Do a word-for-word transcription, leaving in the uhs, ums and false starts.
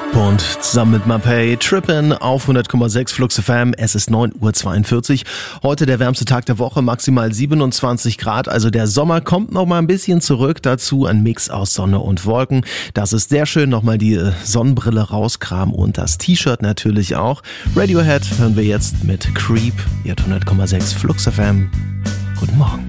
Und zusammen mit Mapei Trippin' auf hundert Komma sechs Flux F M. Es ist neun Uhr zweiundvierzig. Heute der wärmste Tag der Woche, maximal siebenundzwanzig Grad. Also der Sommer kommt noch mal ein bisschen zurück. Dazu ein Mix aus Sonne und Wolken. Das ist sehr schön. Nochmal die Sonnenbrille rauskramen und das T-Shirt natürlich auch. Radiohead hören wir jetzt mit Creep. Ihr habt hundert Komma sechs Flux F M. Guten Morgen.